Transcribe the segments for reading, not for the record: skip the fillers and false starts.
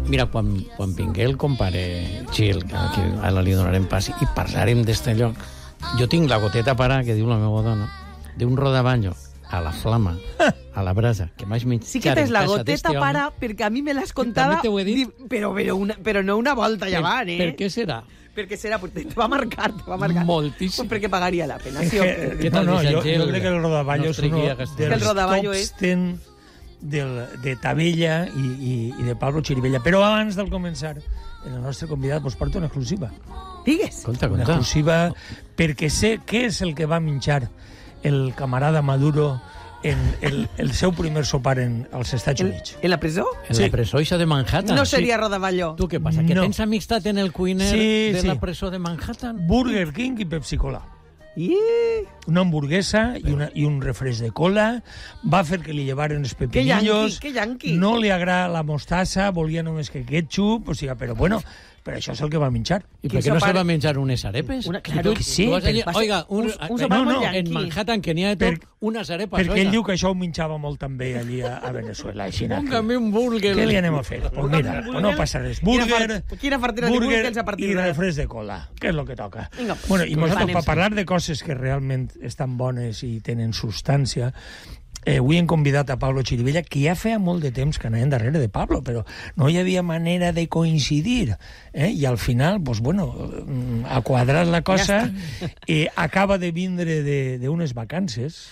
Mira, quan vingué el compare Gil, que ara li donarem pas, i parlarem d'este lloc, jo tinc la goteta para, que diu la meva dona, d'un rodaballo a la flama, a la brasa, que m'haig menjat Sí que tens la goteta para, perquè a mi me l'has contada, també t'ho he dit. però no una volta llevant, Per què serà? Perquè serà, te va marcar. Moltíssim. Pues perquè pagaria la pena, sí o Què què? tal, jo Vicent? crec que el rodaballo és uno Que el dels rodaballo tops és- 10 de Tavella i de Pablo Chirivella. Però abans del començar, el nostre convidat vos porta una exclusiva. Digues. Conta, Una conta. exclusiva perquè sé què és el que va menjar el camarada Maduro en el seu primer sopar als Estats Units. En la presó? En la presó ixa de Manhattan. No seria rodaballo. Tu què passa? Que No. tens amistat en el cuiner Sí, de sí. la presó de Manhattan? Burger King i Pepsi-Cola. I... Una hamburguesa i un refresc de cola. Va fer que li llevaren els pepinillos. Que yanqui. No li agrada la mostassa, volia només que ketchup, o sigui, però bueno, però això és el que va menjar. I per què no se va menjar unes arepes? Claro I que sí, Tu vas allí, va ser oiga, un sopar molt en yanqui. Manhattan, que n'hi ha de tot, unes arepas. Perquè ell diu que això ho menjava molt també allí a Venezuela. Així Póngame un burger. què li anem a fer? Pues mira, pues no passa res. Burger, Quina fartera de burgers a partir i d'ara. refresc de cola, que és el que toca. Vinga, Bueno, i pues per anem. parlar de coses que realment estan bones i tenen substància, avui hem convidat a Pablo Chirivella, que ja feia molt de temps que anaven darrere de Pablo, però no hi havia manera de coincidir. I al final, pues bueno, ha quadrat la cosa, acaba de vindre d'unes vacances,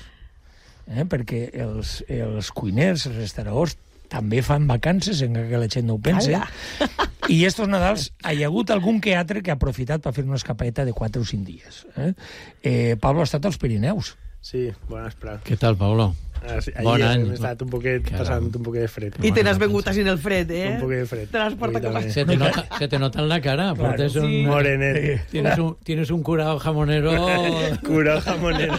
perquè els cuiners, els restauradors, també fan vacances, encara que la gent no ho pensa. I estos Nadals hi ha hagut algun que altre que ha aprofitat per fer una escapadeta de 4 o 5 dies. Pablo ha estat als Pirineus. Sí, bona vesprada. Què tal, Paulo? Bon Ahir any. hem estat un poquet, passant un poquet de fred. I te n'has vengut així en el fred, Un poquet de fred. Te n'has portat Avui com a... també. Se te nota en la cara. Claro, Portes un... Morenet. Tienes un curado jamonero... Cura jamonero.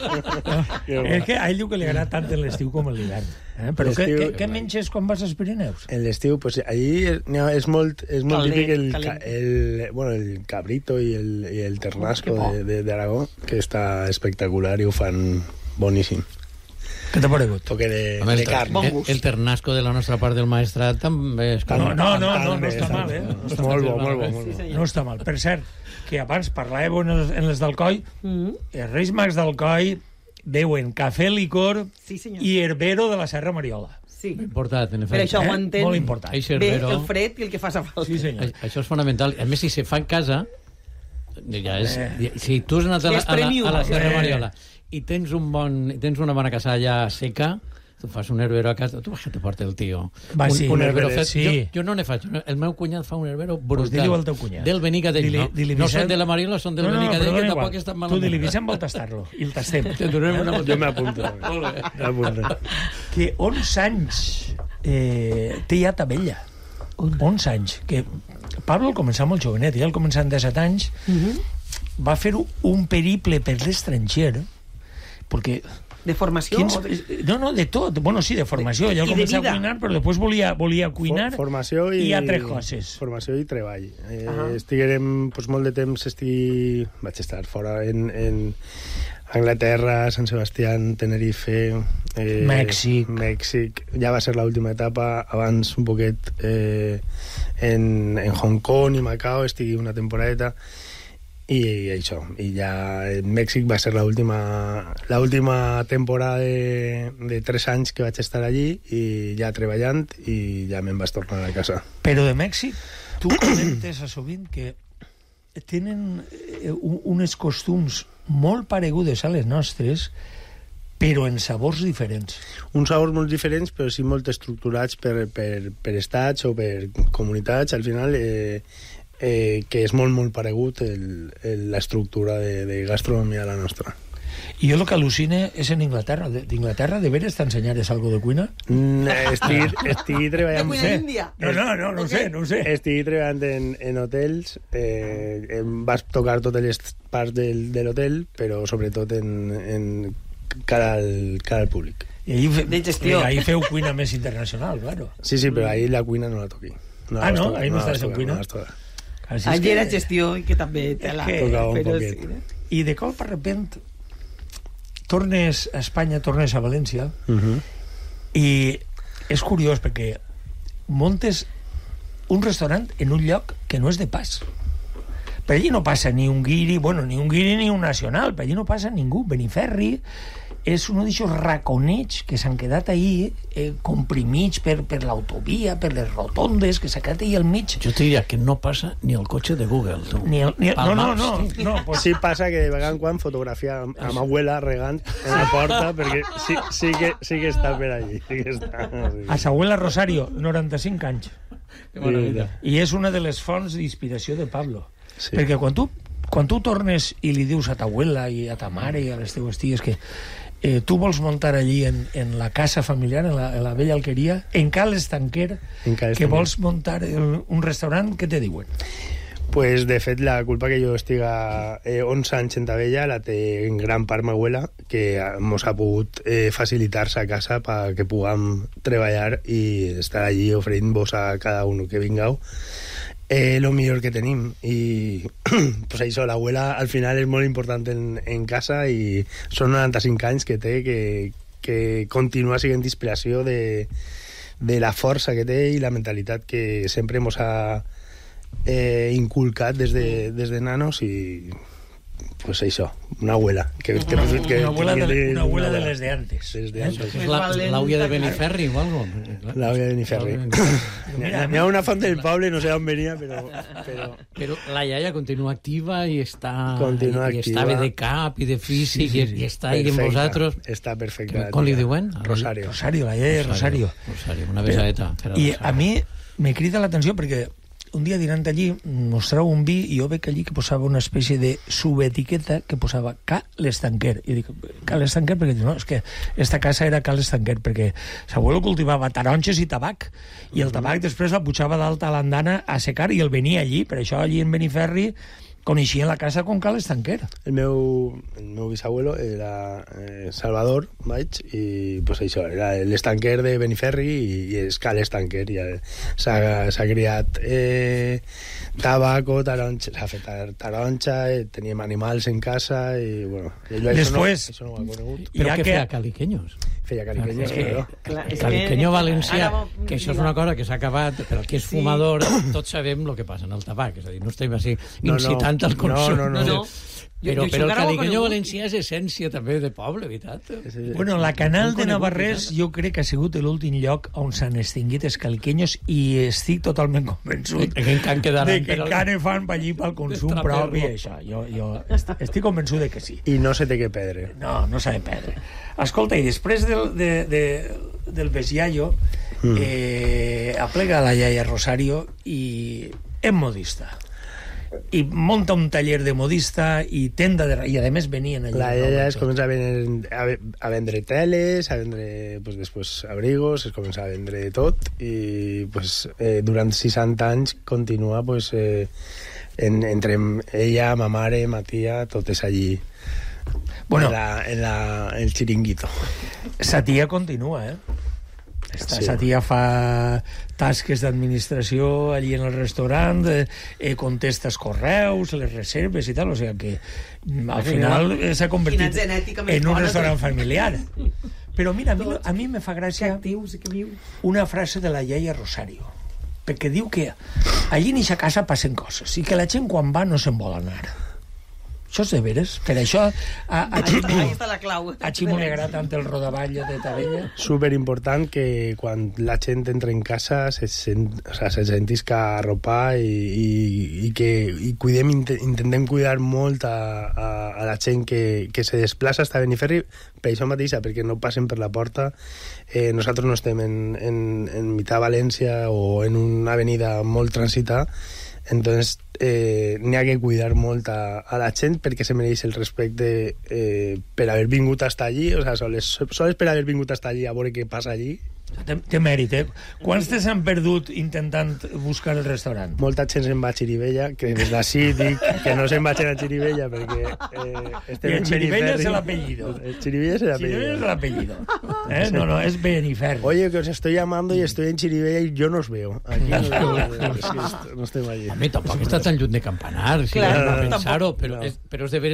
És que a ell diu que li agrada tant l'estiu com l'hivern. Però L'estiu- què menges quan vas als Pirineus? En l'estiu, pues, allí és molt Calent, típic calent. el cabrito i el ternasco d'Aragó, que està espectacular i ho fan boníssim. Què t'ha paregut? Toque de Home, carn. Bon gust. el ternasco de la nostra part del Maestrat també és... No També, està mal, molt està bo, mal. molt bo, molt bo. No està mal. Per cert, que abans parlàveu en les d'Alcoi, els Reis Mags d'Alcoi veuen cafè, licor Sí, senyor. i herbero de la Serra Mariola. Sí. Important, en Per efecte. això aguanten Molt important. Això bé Herbero. el fred i el que fa sa falta. Sí, senyor. Això és fonamental. A més, si se fa en casa, ja és... Si tu has anat a És premium. la Serra Mariola i tens una bona casalla seca, tu fas un herbero a casa, tu vas que te porta el tio. Va, sí, un herbero herbero, fet. sí. Jo no ne faig. El meu cunyat fa un herbero brutal. Pues dili-ho al teu cunyat. Del Benicadell, no? Dili, No Vicent. són de la Mariola, són del Benicadell, però que dona tampoc igual. estan Tu malament. dili, Vicent vol tastar-lo, i el tastem. Te donem una Jo m'apunto. Molt bé. M'apunto. Que 11 anys té ja Tavella. 11 anys. Que Pablo el començar molt jovenet, ja el començar amb 17 anys, va fer un periple per l'estranger, perquè... De formació? No, de tot. Bueno, sí, de formació. Ja I de començava vida. a cuinar, però després volia cuinar Formació i altres coses. Formació i treball. Estiguérem pues, molt de temps, vaig estar fora en Anglaterra, Sant Sebastià, Tenerife, Mèxic. Ja va ser l'última etapa. Abans un poquet en Hong Kong i Macao estigui una temporadeta. I això, i ja en Mèxic va ser l'última temporada de 3 anys que vaig estar allí i ja treballant i ja me'n vaig tornar a casa. Però de Mèxic, tu comentes a sovint que tenen unes costums molt paregudes a les nostres, però en sabors diferents. Uns sabors molt diferents, però sí molt estructurats per estats o per comunitats. Al final... que és molt, molt paregut l'estructura de gastronomia a la nostra. I jo el que al·lucine és en Inglaterra. D'Inglaterra, de veres t'ensenyares algo de cuina? Estic treballant... De cuina índia? No ho sé. Estic treballant en hotels, em vas tocar totes les parts de l'hotel, però sobretot en cara al públic. I De gestió. ahí feu cuina més internacional, claro. Sí, però ahir la cuina no la toqui. Ahí no estaves en cuina? Allí era gestió i que també te la... Tocava un però poquet. sí, I de cop a repent tornes a Espanya, tornes a València, i és curiós perquè montes un restaurant en un lloc que no és de pas. Per allí no passa ni un guiri, ni un nacional, per allí no passa ningú. Beniferri és un d'aixòs raconets que s'han quedat ahí comprimits per l'autovia, per les rotondes, que s'ha quedat ahí al mig. Jo te diria que no passa ni el cotxe de Google, tu. No. Pues sí passa que de vegades quan fotografia a ma abuela regant en la porta, perquè sí que està per allí. Sí que està, sí. A sa abuela Rosario, 95 anys. Que maravilla. I és una de les fonts d'inspiració de Pablo. Sí. Perquè quan tu tornes i li dius a ta abuela i a ta mare i a les teues ties que tu vols muntar allí en la casa familiar, en la vella alqueria, en Cal Estanquer, que vols muntar un restaurant, què te diuen? Pues, de fet, la culpa que jo estiga 11 anys en Tabella la té en gran part ma abuela, que mos ha pogut facilitar-se a casa perquè puguem treballar i estar allí oferint-vos a cada un que vingueu lo millor que tenim. I pues això, l'abuela al final és molt important en casa i són 95 anys que té, que continua sent inspiració de la força que té i la mentalitat que sempre mos ha inculcat des de nanos. I pues això, una abuela una abuela de les de antes. És l'àvia de Beniferri o algo? L'àvia de Beniferri. N'hi ha una font del poble, no sé on venia, Però la iaia continua activa i està bé de cap i de físic, i està ahí amb vosaltres. Està perfecta. Com li diuen? Rosario, la iaia Rosario. Una besadeta. I a mi me crida l'atenció perquè un dia dinant allí mostrava un vi i jo veig allí que posava una espècie de subetiqueta que posava Cal Estanquer. I dic, Cal Estanquer? Perquè no, és que esta casa era Cal Estanquer, perquè s'abuelo cultivava taronges i tabac, i el tabac després la pujava d'alta a l'andana a secar i el venia allí. Per això allí en Beniferri coneixien la casa com Cal Estanquer. El meu bisabuelo era Salvador, i pues això, era l'estanquer de Beniferri i és Cal Estanquer. S'ha criat tabaco, taronja, s'ha fet taronja, teníem animals en casa i bueno, després, això no ho ha conegut. Però què feia caliqueños? Feia caliqueños, caliqueño valencià, que això és una cosa que s'ha acabat, però el que és fumador, tots sabem el que passa en el tabac, és a dir, no estem així incitant al consum. No. Però el caliqueño valencià és essència també de poble, veritat? Bueno, la Canal de Navarrés jo crec que ha sigut l'últim lloc on s'han extingit els caliqueños i estic totalment convençut de que encara fan allí pel consum propi. Això. Jo estic convençut de que sí. I no se té que perdre. No s'ha de perdre. Escolta, i després del besiallo aplega la iaia Rosario i és modista. I monta un taller de modista i tenda de... I a més venien allà. La iaia es comença a vendre teles, a vendre pues, després abrigos, es comença a vendre tot i pues, durant 60 anys continua pues, entre ella, ma mare, ma tia, tot és allí en el xiringuito. Sa tia continua, Sa tia fa tasques d'administració allí en el restaurant, contesta els correus, les reserves i tal, o sigui que al final s'ha convertit en un restaurant familiar. Però mira, a mi me fa gràcia una frase de la iaia Rosario, perquè diu que allí en eixa casa passen coses i que la gent quan va no se'n vol anar. Això és de veres? Per això a Ximo li agrada tant el rodavalla de Tabella. Superimportant que quan la gent entra en casa se sentisca arropar i intentem cuidar molt a la gent que se desplaça hasta Beniferri per això mateixa, perquè no passen per la porta. Nosaltres no estem en mitjà València o en una avenida molt transitada, entonces n'hi ha que cuidar molt a la gent perquè se mereix el respecte per haver vingut hasta allí, o sea, sols per haver vingut hasta allí a veure què passa allí. Té mèrit, Quants te s'han perdut intentant buscar el restaurant? Molta gent se'n va a Xirivella, que des d'ací dic que no se'n vagin a Xirivella perquè el Xirivella és l'apellido. El Xirivella és l'apellido. No, es Beniferri. Oye, que os estoy llamando y estoy en Xirivella y yo no os veo. Aquí no estem allí. A mi tampoc està tan lluny de Campanar, si hem de pensar-ho, però és de veres